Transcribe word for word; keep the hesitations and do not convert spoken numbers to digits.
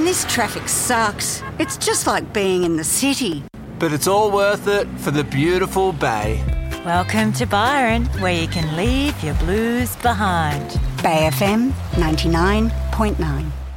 this traffic sucks. It's just like being in the city. But it's all worth it for the beautiful bay. Welcome to Byron, where you can leave your blues behind. Bay F M ninety-nine point nine.